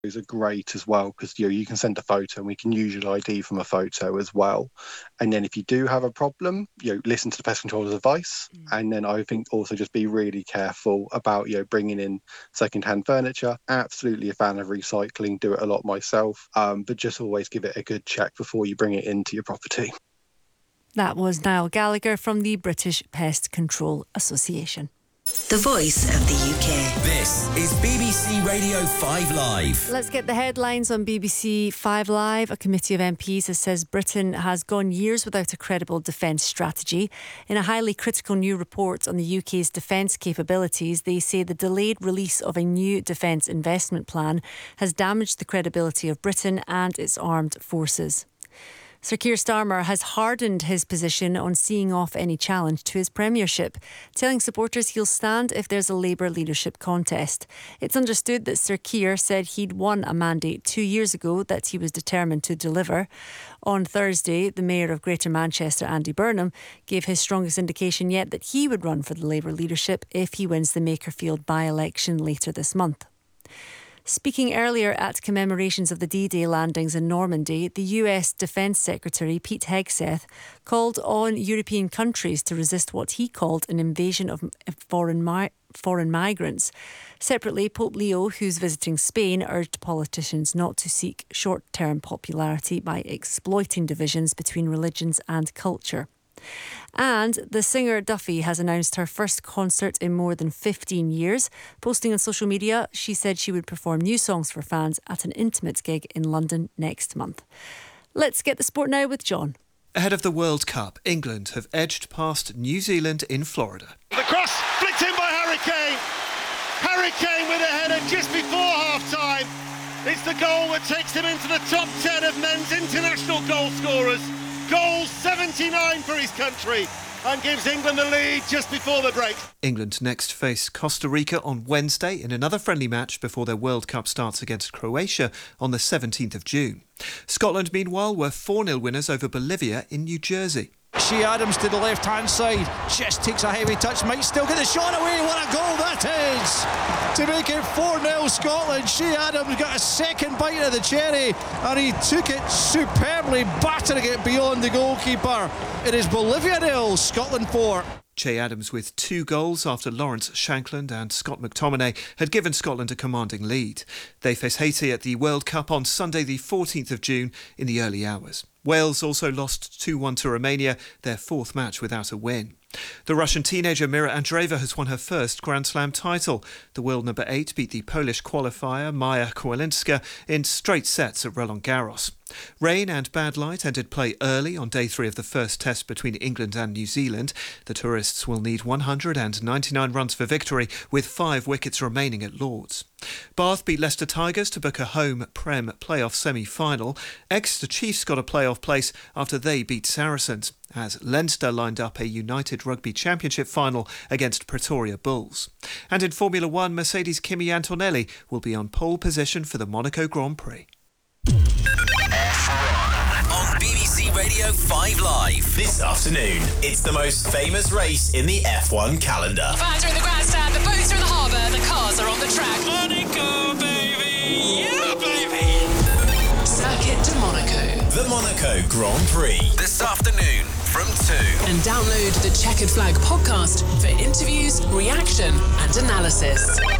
are great as well, because you can send a photo and we can use your ID from a photo as well. And then if you do have a problem, listen to the pest controller's advice. And then I think also just be really careful about bringing in secondhand furniture. Absolutely a fan of recycling, do it a lot myself, but just always give it a good check before you bring it into your property. That was Niall Gallagher from the British Pest Control Association. The voice of the UK. This is BBC Radio 5 Live. Let's get the headlines on BBC 5 Live. A committee of MPs says Britain has gone years without a credible defence strategy. In a highly critical new report on the UK's defence capabilities, they say the delayed release of a new defence investment plan has damaged the credibility of Britain and its armed forces. Sir Keir Starmer has hardened his position on seeing off any challenge to his premiership, telling supporters he'll stand if there's a Labour leadership contest. It's understood that Sir Keir said he'd won a mandate 2 years ago that he was determined to deliver. On Thursday, the Mayor of Greater Manchester, Andy Burnham, gave his strongest indication yet that he would run for the Labour leadership if he wins the Makerfield by-election later this month. Speaking earlier at commemorations of the D-Day landings in Normandy, the US Defence Secretary Pete Hegseth called on European countries to resist what he called an invasion of foreign migrants. Separately, Pope Leo, who's visiting Spain, urged politicians not to seek short-term popularity by exploiting divisions between religions and culture. And the singer Duffy has announced her first concert in more than 15 years. Posting on social media, she said she would perform new songs for fans at an intimate gig in London next month. Let's get the sport now with John. Ahead of the World Cup, England have edged past New Zealand in Florida. The cross flicked in by Harry Kane. Harry Kane with a header just before half-time. It's the goal that takes him into the top 10 of men's international goal scorers. Goal 79 for his country and gives England the lead just before the break. England next face Costa Rica on Wednesday in another friendly match before their World Cup starts against Croatia on the 17th of June. Scotland, meanwhile, were 4-0 winners over Bolivia in New Jersey. Shea Adams to the left-hand side, just takes a heavy touch, might still get the shot away. What a goal that is! To make it 4-0 Scotland. Shea Adams got a second bite of the cherry and he took it superbly, battering it beyond the goalkeeper. It is Bolivia 0, Scotland 4. Che Adams with 2 goals after Lawrence Shankland and Scott McTominay had given Scotland a commanding lead. They face Haiti at the World Cup on Sunday the 14th of June in the early hours. Wales also lost 2-1 to Romania, their 4th match without a win. The Russian teenager Mira Andreeva has won her first Grand Slam title. The world number 8 beat the Polish qualifier Maja Kowalinska in straight sets at Roland Garros. Rain and bad light ended play early on day 3 of the first test between England and New Zealand. The tourists will need 199 runs for victory, with 5 wickets remaining at Lord's. Bath beat Leicester Tigers to book a home Prem playoff semi-final. Exeter Chiefs got a playoff place after they beat Saracens, as Leinster lined up a United Rugby Championship final against Pretoria Bulls. And in Formula 1, Mercedes' Kimi Antonelli will be on pole position for the Monaco Grand Prix. On BBC Radio 5 Live. This afternoon, it's the most famous race in the F1 calendar. Fans are in the grandstand, the boats are in the harbour, the cars are on the track. Monaco, baby! Yeah, baby! Circuit de Monaco. The Monaco Grand Prix. This afternoon from 2. And download the Checkered Flag podcast for interviews, reaction and analysis.